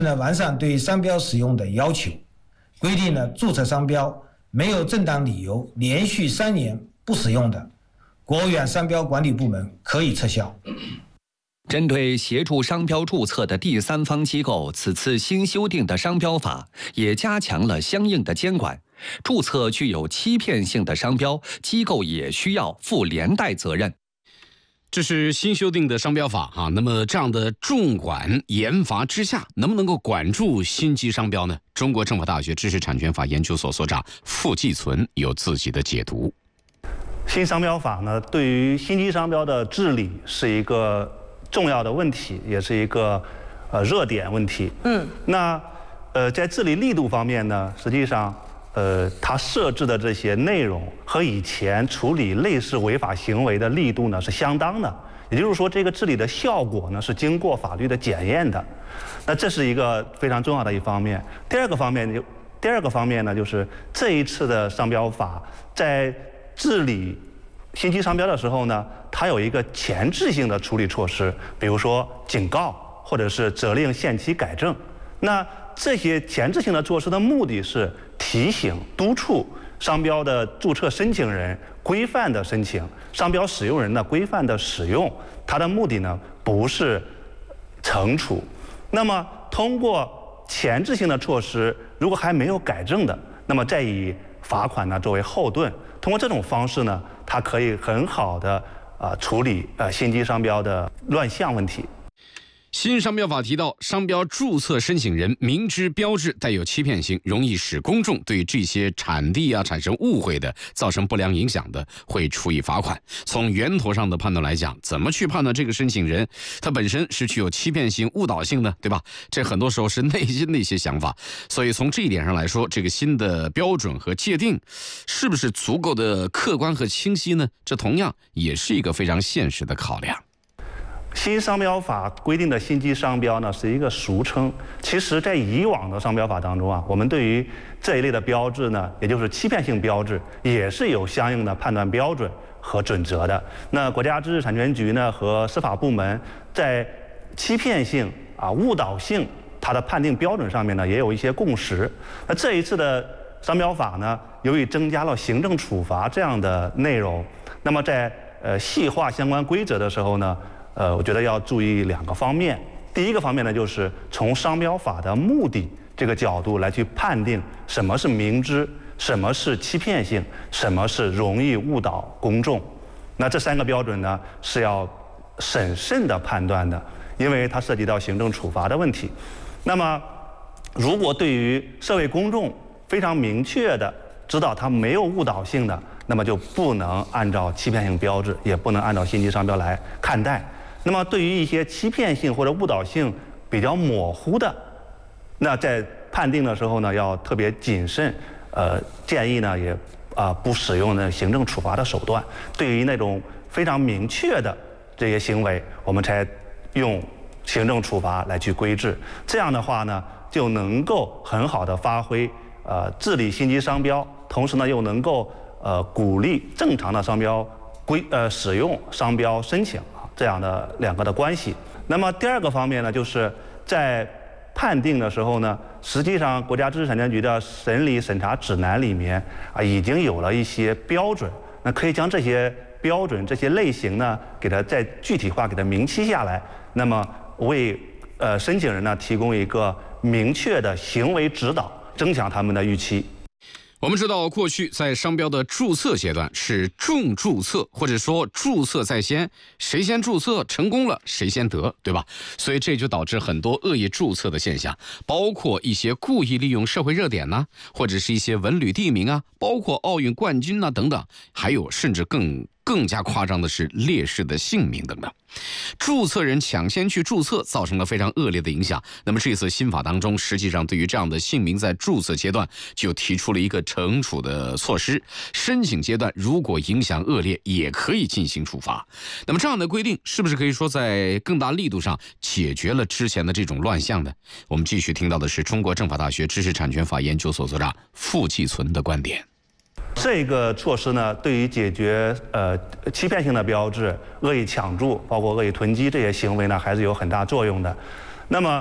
完善对商标使用的要求，规定了注册商标没有正当理由连续3年不使用的，国务院商标管理部门可以撤销。 针对协助商标注册的第三方机构，此次新修订的商标法也加强了相应的监管。注册具有欺骗性的商标，机构也需要负连带责任。 这是新修订的商标法啊，那么这样的重管严罚之下，能不能够管住心机商标呢？中国政法大学知识产权法研究所所长傅继存有自己的解读。 新商标法呢，对于心机商标的治理是一个重要的问题，也是一个热点问题。那在治理力度方面呢，实际上它设置的这些内容和以前处理类似违法行为的力度呢是相当的，也就是说，这个治理的效果呢是经过法律的检验的。那这是一个非常重要的一方面。第二个方面呢，就是这一次的商标法在治理心机商标的时候呢，它有一个前置性的处理措施，比如说警告或者是责令限期改正。那这些前置性的措施的目的是提醒、督促商标的注册申请人规范的申请，商标使用人呢规范的使用。它的目的呢不是惩处。那么通过前置性的措施，如果还没有改正的，那么再以罚款呢作为后盾。通过这种方式呢，它可以很好的处理心机商标的乱象问题。 新商标法提到，商标注册申请人明知标志带有欺骗性，容易使公众对这些产地产生误会的，造成不良影响的，会处以罚款。从源头上的判断来讲，怎么去判断这个申请人他本身是具有欺骗性、误导性的，对吧？这很多时候是内心的一些想法。所以从这一点上来说，这个新的标准和界定是不是足够的客观和清晰呢？这同样也是一个非常现实的考量。 新商标法规定的心机商标呢是一个俗称，其实在以往的商标法当中啊，我们对于这一类的标志呢，也就是欺骗性标志，也是有相应的判断标准和准则的。那国家知识产权局呢和司法部门在欺骗性误导性它的判定标准上面呢也有一些共识。那这一次的商标法呢，由于增加了行政处罚这样的内容，那么在细化相关规则的时候呢，我觉得要注意2个方面。第一个方面呢，就是从商标法的目的这个角度来去判定什么是明知，什么是欺骗性，什么是容易误导公众。那这3个标准呢是要审慎的判断的，因为它涉及到行政处罚的问题。那么，如果对于社会公众非常明确的知道它没有误导性的，那么就不能按照欺骗性标志，也不能按照心机商标来看待。那么对于一些欺骗性或者误导性比较模糊的，那在判定的时候呢要特别谨慎，建议呢也不使用呢行政处罚的手段。对于那种非常明确的这些行为，我们才用行政处罚来去规制。这样的话呢，就能够很好的发挥治理心机商标，同时呢又能够鼓励正常的商标使用、商标申请这样的2个的关系。那么第2个方面呢，就是在判定的时候呢，实际上国家知识产权局的审理审查指南里面已经有了一些标准，那可以将这些标准、这些类型呢，给它再具体化，给它明晰下来，那么为申请人呢提供一个明确的行为指导，增强他们的预期。 我们知道，过去在商标的注册阶段是重注册，或者说注册在先，谁先注册成功了谁先得，对吧？所以这就导致很多恶意注册的现象，包括一些故意利用社会热点呐，或者是一些文旅地名啊，包括奥运冠军呐等等，还有甚至更加夸张的是烈士的姓名等等。注册人抢先去注册，造成了非常恶劣的影响。那么这次新法当中，实际上对于这样的姓名在注册阶段就提出了一个惩处的措施，申请阶段如果影响恶劣，也可以进行处罚。那么这样的规定是不是可以说在更大力度上解决了之前的这种乱象呢？我们继续听到的是中国政法大学知识产权法研究所所长傅继存的观点。 这个措施呢，对于解决欺骗性的标志、恶意抢注、包括恶意囤积这些行为呢，还是有很大作用的。那么，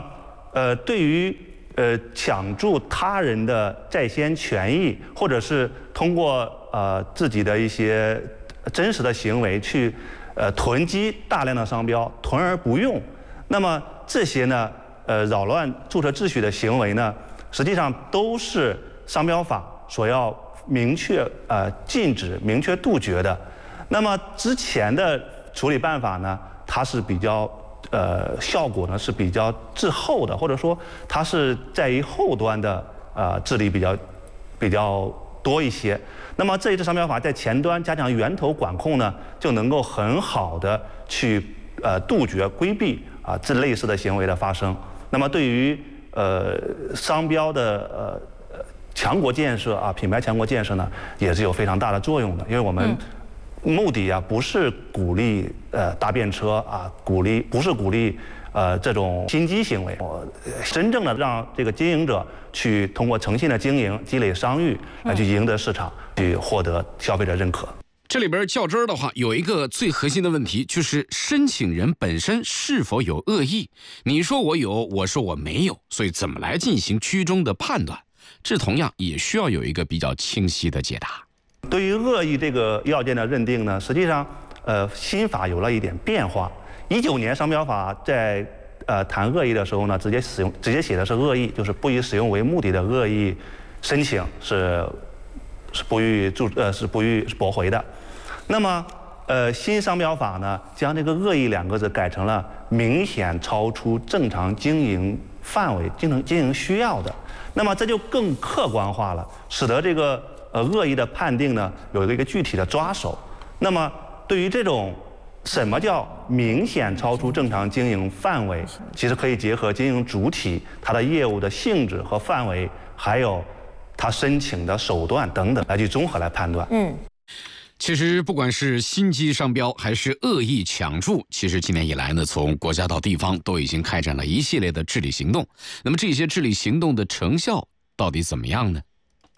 对于抢注他人的在先权益，或者是通过自己的一些真实的行为去囤积大量的商标，囤而不用，那么这些呢扰乱注册秩序的行为呢，实际上都是商标法所要明确禁止、明确杜绝的。那么之前的处理办法呢，它是比较效果呢是比较滞后的，或者说它是在于后端的治理比较多一些。那么这一次商标法在前端加强源头管控呢，就能够很好的去杜绝、规避这类似的行为的发生。那么对于商标的强国建设品牌强国建设呢，也是有非常大的作用的，因为我们目的不是鼓励搭便车不是鼓励这种心机行为，真正的让这个经营者去通过诚信的经营、积累商誉来去赢得市场，去获得消费者认可。 这里边较真儿的话，有一个最核心的问题，就是申请人本身是否有恶意。你说我有，我说我没有，所以怎么来进行居中的判断？这同样也需要有一个比较清晰的解答。 对于恶意这个要件的认定呢，实际上新法有了一点变化。19年商标法在谈恶意的时候呢，直接写的是恶意，就是不以使用为目的的恶意申请是不予驳回的。那么新商标法呢，将这个恶意2个字改成了明显超出正常经营范围、经营需要的。那么这就更客观化了，使得这个恶意的判定呢有一个具体的抓手。那么对于这种什么叫明显超出正常经营范围，其实可以结合经营主体它的业务的性质和范围，还有它申请的手段等等来去综合来判断。 其实不管是心机商标还是恶意抢注，其实今年以来呢，从国家到地方都已经开展了一系列的治理行动。那么这些治理行动的成效到底怎么样呢？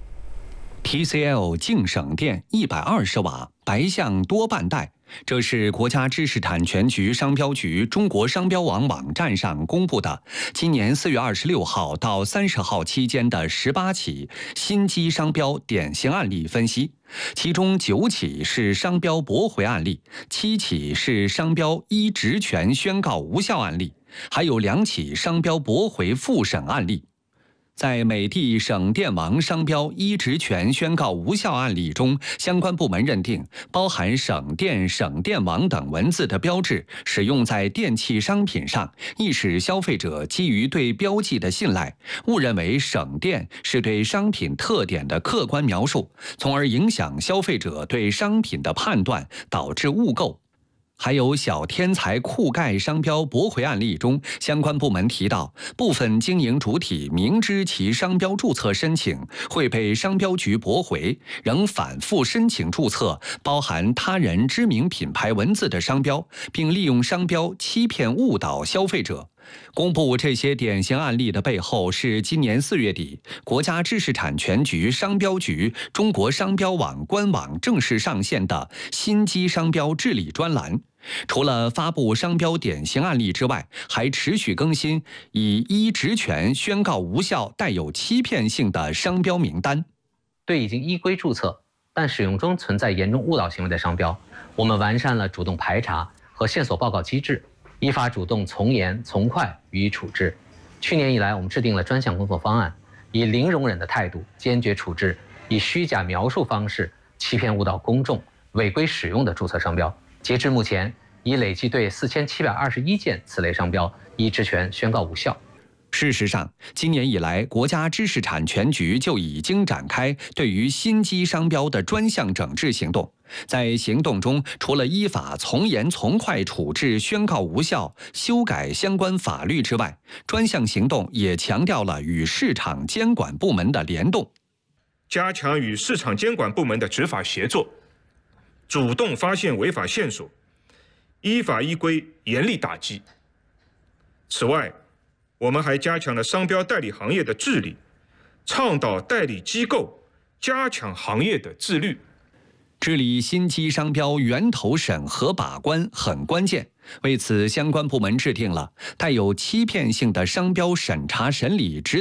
TCL 净省电120瓦白象多半带，这是国家知识产权局商标局中国商标网网站上公布的今年4月26号到30号期间的18起心机商标典型案例分析，其中9起是商标驳回案例，7起是商标依职权宣告无效案例，还有2起商标驳回复审案例。在美的省电王商标依职权宣告无效案例中，相关部门认定包含省电、省电王等文字的标志使用在电器商品上，易使消费者基于对标记的信赖，误认为省电是对商品特点的客观描述，从而影响消费者对商品的判断，导致误购。还有小天才酷盖商标驳回案例中，相关部门提到，部分经营主体明知其商标注册申请会被商标局驳回，仍反复申请注册包含他人知名品牌文字的商标，并利用商标欺骗误导消费者。公布这些典型案例的背后，是今年4月底，国家知识产权局商标局中国商标网官网正式上线的心机商标治理专栏。除了发布商标典型案例之外，还持续更新以依职权宣告无效带有欺骗性的商标名单。 对已经依规注册但使用中存在严重误导行为的商标，我们完善了主动排查和线索报告机制，依法主动从严从快予以处置。去年以来，我们制定了专项工作方案，以零容忍的态度坚决处置以虚假描述方式欺骗误导公众、违规使用的注册商标。截至目前，已累计对4721件此类商标依职权宣告无效。 事实上，今年以来，国家知识产权局就已经展开对于心机商标的专项整治行动。在行动中，除了依法从严从快处置宣告无效、修改相关法律之外，专项行动也强调了与市场监管部门的联动， 加强与市场监管部门的执法协作，主动发现违法线索，依法依规严厉打击。此外，我们还加强了商标代理行业的治理，倡导代理机构加强行业的自律。 治理新机商标源头审核把关很关键。为此，相关部门制定了带有欺骗性的商标审查审理指